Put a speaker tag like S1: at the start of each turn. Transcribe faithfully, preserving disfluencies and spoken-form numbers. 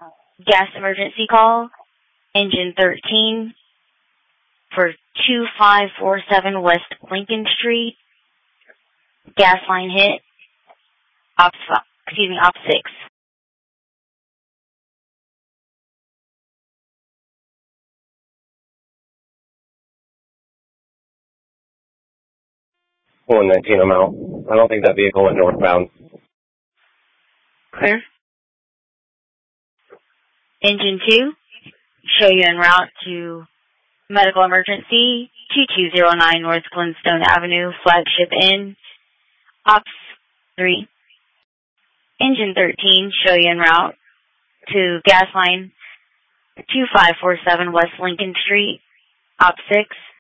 S1: gas emergency call, engine thirteen for two five four seven West Lincoln Street, gas line hit, ops, excuse me, op six.
S2: one nineteen, I'm out. I don't think that vehicle went northbound.
S1: Clear. Engine two, show you en route to medical emergency, two two zero nine North Glenstone Avenue, Flagship Inn, ops three. Engine thirteen, show you en route to gas line two five four seven West Lincoln Street, op six.